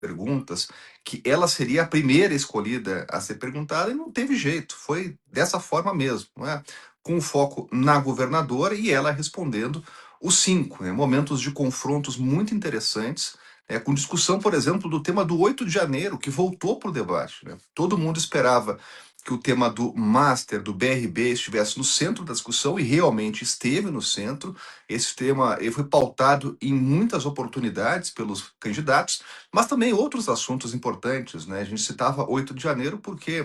perguntas, que ela seria a primeira escolhida a ser perguntada e não teve jeito, foi dessa forma mesmo, não é? Com foco na governadora e ela respondendo os cinco, né? Momentos de confrontos muito interessantes, com discussão, por exemplo, do tema do 8 de janeiro, que voltou para o debate, né? Todo mundo esperava que o tema do Master, do BRB, estivesse no centro da discussão e realmente esteve no centro. Esse tema ele foi pautado em muitas oportunidades pelos candidatos, mas também outros assuntos importantes, né? A gente citava 8 de janeiro porque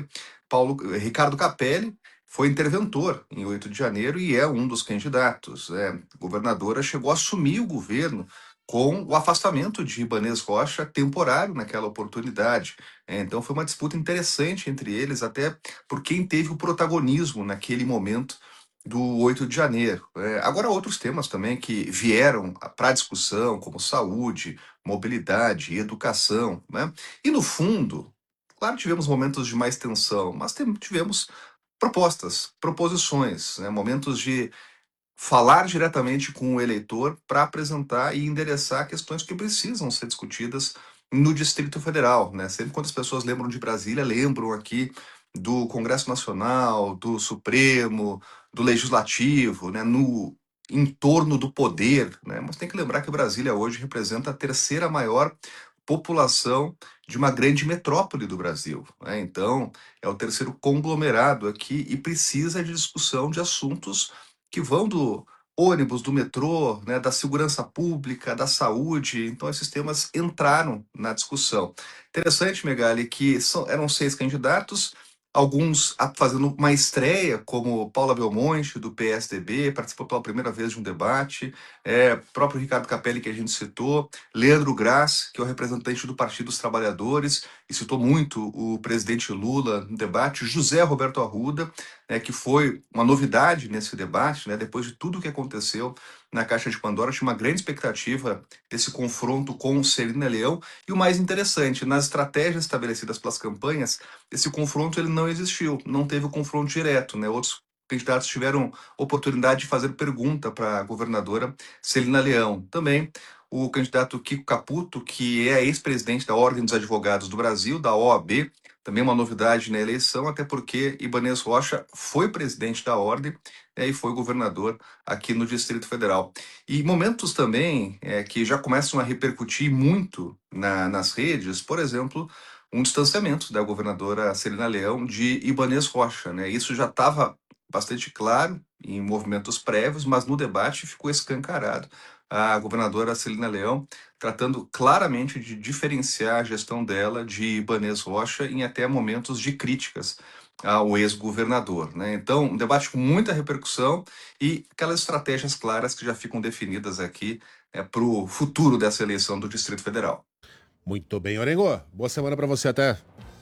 Ricardo Capelli foi interventor em 8 de janeiro e é um dos candidatos. A governadora chegou a assumir o governo com o afastamento de Ibanez Rocha temporário naquela oportunidade. Então foi uma disputa interessante entre eles, até por quem teve o protagonismo naquele momento do 8 de janeiro. Agora, outros temas também que vieram para a discussão, como saúde, mobilidade e educação, né? E no fundo, claro, tivemos momentos de mais tensão, mas tivemos propostas, proposições, né? Momentos de falar diretamente com o eleitor para apresentar e endereçar questões que precisam ser discutidas no Distrito Federal, né? Sempre quando as pessoas lembram de Brasília, lembram aqui do Congresso Nacional, do Supremo, do Legislativo, né? No entorno do poder, né? Mas tem que lembrar que Brasília hoje representa a terceira maior população de uma grande metrópole do Brasil, né? Então, é o terceiro conglomerado aqui e precisa de discussão de assuntos que vão do ônibus, do metrô, né, da segurança pública, da saúde. Então, esses temas entraram na discussão. Interessante, Megali, que eram 6 candidatos, alguns fazendo uma estreia, como Paula Belmonte, do PSDB, participou pela primeira vez de um debate, próprio Ricardo Capelli, que a gente citou, Leandro Graz, que é o representante do Partido dos Trabalhadores, e citou muito o presidente Lula no debate, José Roberto Arruda, que foi uma novidade nesse debate, né, depois de tudo que aconteceu na Caixa de Pandora, tinha uma grande expectativa desse confronto com Celina Leão, e o mais interessante, nas estratégias estabelecidas pelas campanhas, esse confronto ele não existiu, não teve o confronto direto, né, outros candidatos tiveram oportunidade de fazer pergunta para a governadora Celina Leão. Também o candidato Kiko Caputo, que é ex-presidente da Ordem dos Advogados do Brasil, da OAB, também uma novidade na eleição, até porque Ibanez Rocha foi presidente da ordem, e foi governador aqui no Distrito Federal. E momentos também que já começam a repercutir muito nas redes, por exemplo, um distanciamento da governadora Celina Leão de Ibanez Rocha, né? Isso já estava bastante claro em movimentos prévios, mas no debate ficou escancarado. A governadora Celina Leão tratando claramente de diferenciar a gestão dela de Ibanez Rocha em até momentos de críticas ao ex-governador, né? Então, um debate com muita repercussão e aquelas estratégias claras que já ficam definidas aqui para o futuro dessa eleição do Distrito Federal. Muito bem, Orengo. Boa semana para você, até.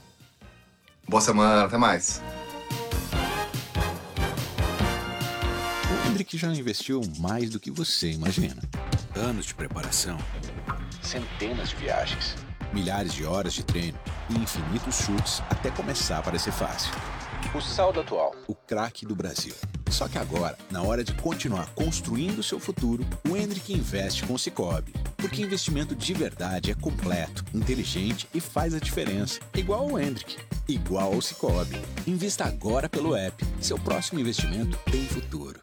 Boa semana, até mais. O Hendrick já investiu mais do que você imagina. Anos de preparação, centenas de viagens, milhares de horas de treino e infinitos chutes até começar a parecer fácil. O saldo atual, o craque do Brasil. Só que agora, na hora de continuar construindo seu futuro, o Hendrick investe com o Sicoob. Porque investimento de verdade é completo, inteligente e faz a diferença. Igual ao Hendrick, igual ao Sicoob. Invista agora pelo app. Seu próximo investimento tem futuro.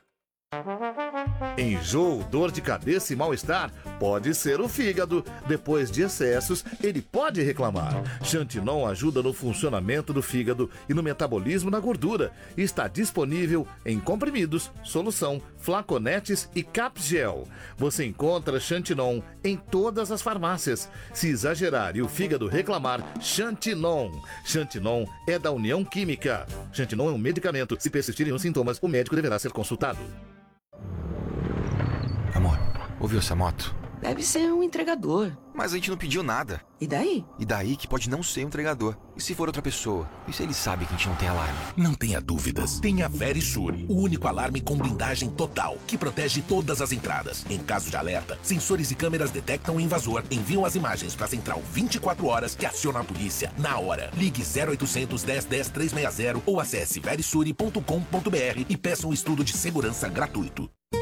Enjoo, dor de cabeça e mal-estar pode ser o fígado. Depois de excessos, ele pode reclamar. Xantinon ajuda no funcionamento do fígado e no metabolismo da gordura. Está disponível em comprimidos, solução, flaconetes e capgel. Você encontra Xantinon em todas as farmácias. Se exagerar e o fígado reclamar, Xantinon. Xantinon é da União Química. Xantinon é um medicamento. Se persistirem os sintomas, o médico deverá ser consultado. Amor, ouviu essa moto? Deve ser um entregador. Mas a gente não pediu nada. E daí? E daí que pode não ser um entregador. E se for outra pessoa? E se ele sabe que a gente não tem alarme? Não tenha dúvidas. Tenha Verisure, o único alarme com blindagem total, que protege todas as entradas. Em caso de alerta, sensores e câmeras detectam o invasor, enviam as imagens para a central 24 horas que aciona a polícia na hora. Ligue 0800 10 10 360 ou acesse verisure.com.br e peça um estudo de segurança gratuito.